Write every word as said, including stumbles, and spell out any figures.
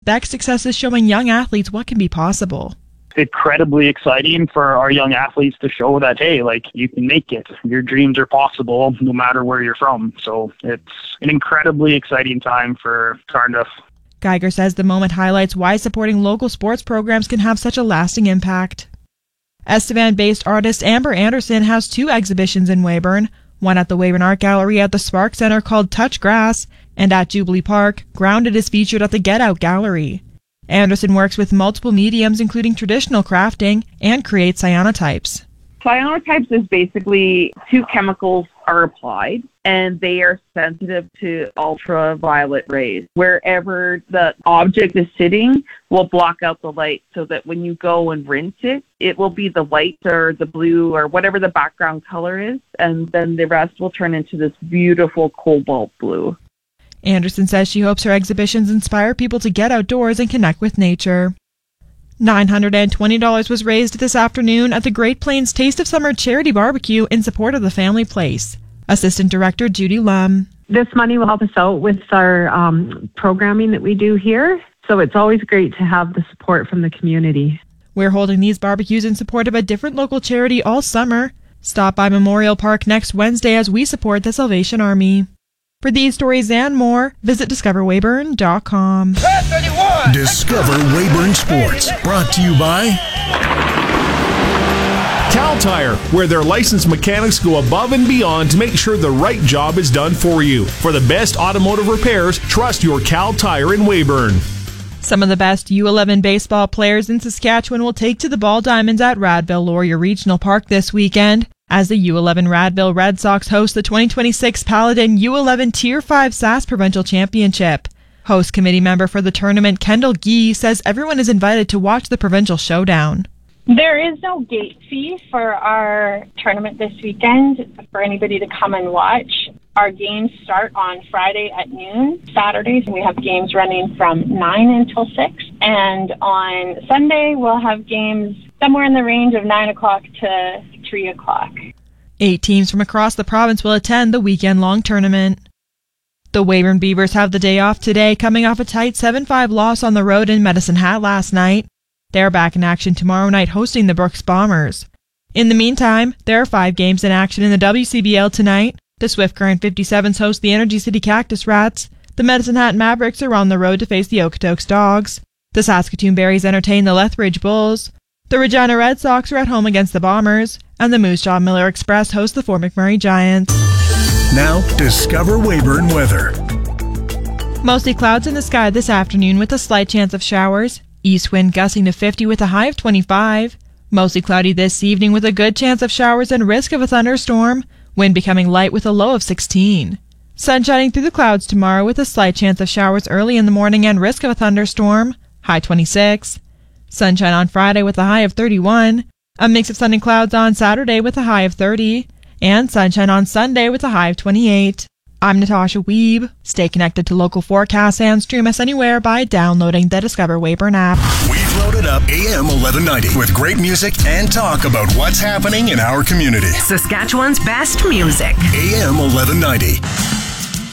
expects success is showing young athletes what can be possible. Incredibly exciting for our young athletes to show that, hey, like, you can make it. Your dreams are possible no matter where you're from. So it's an incredibly exciting time for Cardiff. Geiger says the moment highlights why supporting local sports programs can have such a lasting impact. Estevan-based artist Amber Anderson has two exhibitions in Weyburn, one at the Weyburn Art Gallery at the Spark Center called Touch Grass, and at Jubilee Park, Grounded is featured at the Get Out Gallery. Anderson works with multiple mediums including traditional crafting and creates cyanotypes. Cyanotypes is basically two chemicals are applied and they are sensitive to ultraviolet rays. Wherever the object is sitting will block out the light so that when you go and rinse it, it will be the white or the blue or whatever the background color is, and then the rest will turn into this beautiful cobalt blue. Anderson says she hopes her exhibitions inspire people to get outdoors and connect with nature. nine hundred twenty dollars was raised this afternoon at the Great Plains Taste of Summer Charity Barbecue in support of the Family Place. Assistant Director Judy Lum. This money will help us out with our um, programming that we do here, so it's always great to have the support from the community. We're holding these barbecues in support of a different local charity all summer. Stop by Memorial Park next Wednesday as we support the Salvation Army. For these stories and more, visit discover weyburn dot com. Discover Weyburn Sports, brought to you by Cal Tire, where their licensed mechanics go above and beyond to make sure the right job is done for you. For the best automotive repairs, trust your Cal Tire in Weyburn. Some of the best U eleven baseball players in Saskatchewan will take to the Ball Diamonds at Radville Laurier Regional Park this weekend, as the U eleven Radville Red Sox host the twenty twenty-six Paladin U eleven Tier five S A S Provincial Championship. Host committee member for the tournament, Kendall Gee, says everyone is invited to watch the provincial showdown. There is no gate fee for our tournament this weekend for anybody to come and watch. Our games start on Friday at noon. Saturdays, we have games running from nine until six. And on Sunday, we'll have games somewhere in the range of nine o'clock to three o'clock. Eight teams from across the province will attend the weekend-long tournament. The Weyburn Beavers have the day off today, coming off a tight seven five loss on the road in Medicine Hat last night. They're back in action tomorrow night hosting the Brooks Bombers. In the meantime, there are five games in action in the W C B L tonight. The Swift Current fifty-sevens host the Energy City Cactus Rats. The Medicine Hat Mavericks are on the road to face the Okotoks Dogs. The Saskatoon Berries entertain the Lethbridge Bulls. The Regina Red Sox are at home against the Bombers. And the Moose Jaw Miller Express host the Fort McMurray Giants. Now, discover Weyburn weather. Mostly clouds in the sky this afternoon with a slight chance of showers. East wind gusting to fifty with a high of twenty-five. Mostly cloudy this evening with a good chance of showers and risk of a thunderstorm. Wind becoming light with a low of sixteen. Sun shining through the clouds tomorrow with a slight chance of showers early in the morning and risk of a thunderstorm. High twenty-six. Sunshine on Friday with a high of thirty-one. A mix of sun and clouds on Saturday with a high of thirty. And sunshine on Sunday with a high of twenty-eight. I'm Natasha Weeb. Stay connected to local forecasts and stream us anywhere by downloading the Discover Weyburn app. We've loaded up A M eleven ninety with great music and talk about what's happening in our community. Saskatchewan's best music. A M eleven ninety.